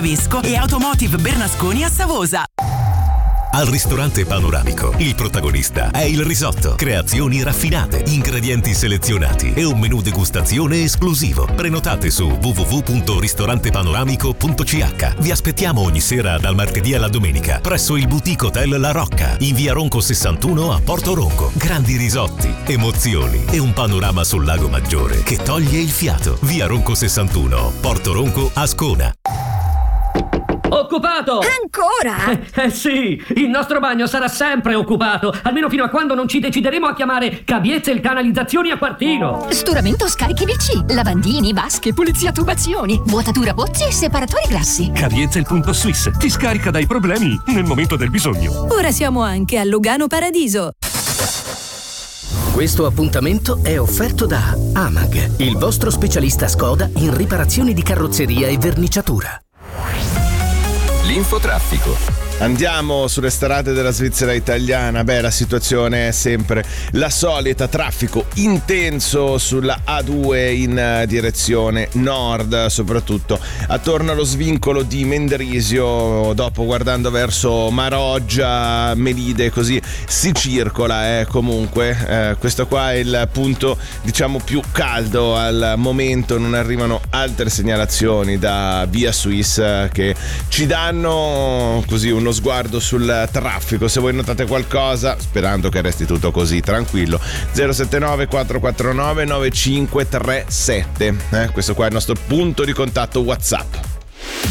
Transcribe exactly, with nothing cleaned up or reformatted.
Vesco e Automotive Bernasconi a Savosa. Al ristorante Panoramico il protagonista è il risotto. Creazioni raffinate, ingredienti selezionati e un menù degustazione esclusivo. Prenotate su w w w punto ristorantepanoramico punto c h. Vi aspettiamo ogni sera dal martedì alla domenica presso il Boutique Hotel La Rocca in via Ronco sessantuno a Porto Ronco. Grandi risotti, emozioni e un panorama sul lago Maggiore che toglie il fiato. Via Ronco sessantuno, Porto Ronco, Ascona. Occupato! Ancora? Eh, eh sì, il nostro bagno sarà sempre occupato, almeno fino a quando non ci decideremo a chiamare Caviezze e Canalizzazioni a Quartino. Sturamento scarichi V C, lavandini, vasche, pulizia tubazioni, vuotatura pozzi e separatori grassi. Caviezze punto swiss ti scarica dai problemi nel momento del bisogno. Ora siamo anche a Lugano Paradiso. Questo appuntamento è offerto da Amag, il vostro specialista Skoda in riparazioni di carrozzeria e verniciatura. L'infotraffico. Andiamo sulle strade della Svizzera italiana. Beh, la situazione è sempre la solita: traffico intenso sulla A due in direzione nord, soprattutto attorno allo svincolo di Mendrisio. Dopo, guardando verso Maroggia, Melide, così si circola. Eh. Comunque, eh, questo qua è il punto, diciamo, più caldo al momento. Non arrivano altre segnalazioni da Via Suisse che ci danno così uno sguardo sul traffico. Se voi notate qualcosa, sperando che resti tutto così tranquillo, zero sette nove quattro quattro nove nove cinque tre sette, eh, questo qua è il nostro punto di contatto WhatsApp.